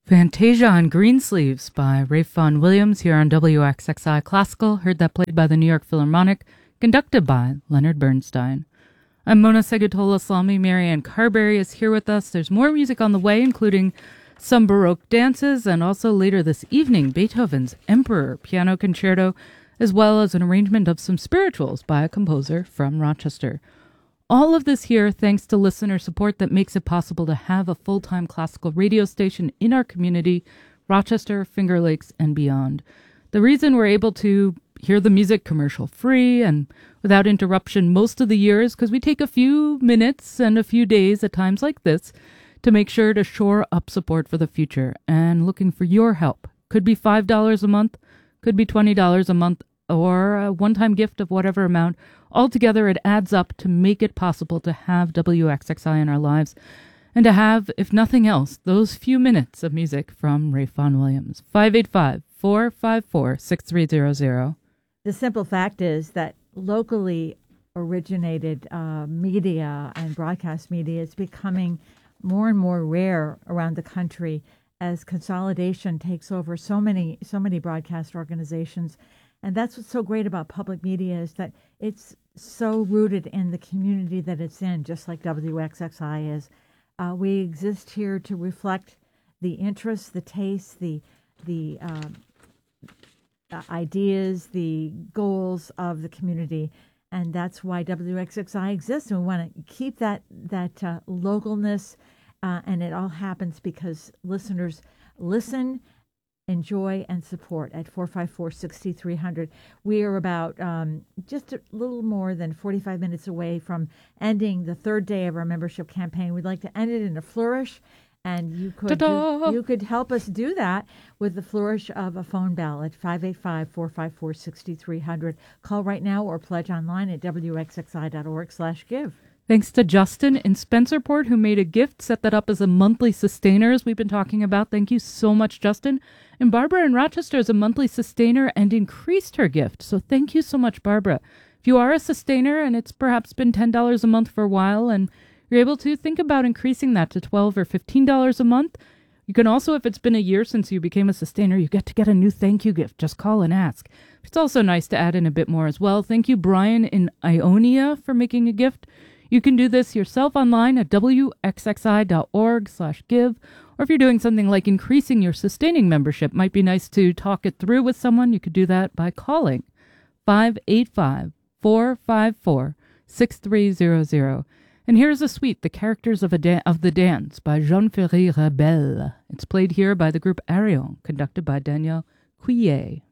Fantasia on Greensleeves by Rafe Vaughan Williams here on WXXI Classical. Heard that played by the New York Philharmonic, conducted by Leonard Bernstein. I'm Mona Segutola-Salmi. Marianne Carberry is here with us. There's more music on the way, including some Baroque dances, and also later this evening, Beethoven's Emperor Piano Concerto, as well as an arrangement of some spirituals by a composer from Rochester. All of this here thanks to listener support that makes it possible to have a full-time classical radio station in our community, Rochester, Finger Lakes, and beyond. The reason we're able to hear the music commercial-free and without interruption most of the year is because we take a few minutes and a few days at times like this to make sure to shore up support for the future, and looking for your help. Could be $5 a month, could be $20 a month, or a one-time gift of whatever amount. Altogether, it adds up to make it possible to have WXXI in our lives and to have, if nothing else, those few minutes of music from Rafe Vaughan Williams. 585-454-6300. The simple fact is that locally originated media and broadcast media is becoming more and more rare around the country as consolidation takes over so many broadcast organizations. And that's what's so great about public media is that it's so rooted in the community that it's in, just like WXXI is. We exist here to reflect the interests, the tastes, the ideas, the goals of the community. And that's why WXXI exists. And we want to keep that localness. And it all happens because listeners listen, enjoy, and support at 454-6300. We are about just a little more than 45 minutes away from ending the third day of our membership campaign. We'd like to end it in a flourish, and you could help us do that with the flourish of a phone bell at 585-454-6300. Call right now or pledge online at wxxi.org/give. Thanks to Justin in Spencerport, who made a gift, set that up as a monthly sustainer, as we've been talking about. Thank you so much, Justin. And Barbara in Rochester is a monthly sustainer and increased her gift. So thank you so much, Barbara. If you are a sustainer and it's perhaps been $10 a month for a while and you're able to think about increasing that to $12 or $15 a month, you can also, if it's been a year since you became a sustainer, you get to get a new thank you gift. Just call and ask. It's also nice to add in a bit more as well. Thank you, Brian in Ionia, for making a gift. You can do this yourself online at wxxi.org/give, or if you're doing something like increasing your sustaining membership, might be nice to talk it through with someone. You could do that by calling 585-454-6300. And here's a suite, The Characters of the Dance by Jean-Ferry Rebel. It's played here by the group Arion, conducted by Daniel Cuillet.